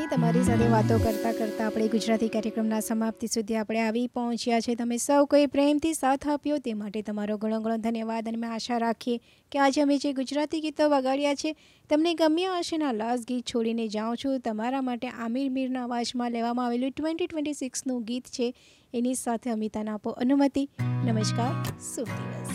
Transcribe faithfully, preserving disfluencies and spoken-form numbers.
નહીં, તમારી સાથે વાતો કરતાં કરતાં આપણે ગુજરાતી કાર્યક્રમના સમાપ્તિ સુધી આપણે આવી પહોંચ્યા છે. તમે સૌ કોઈ પ્રેમથી સાથ આપ્યો તે માટે તમારો ઘણો ઘણો ધન્યવાદ. અને અમે આશા રાખીએ કે આજે અમે જે ગુજરાતી ગીતો વગાડ્યા છે તમને ગમ્યા હશે. ને આ લાસ્ટ ગીત છોડીને જાઉં છું. તમારા માટે આમિર મીરના અવાજમાં લેવામાં આવેલું ટ્વેન્ટી ટ્વેન્ટી સિક્સનું ગીત છે. એની સાથે અમિતાને આપો અનુમતિ. નમસ્કાર, શુભ દિવસ.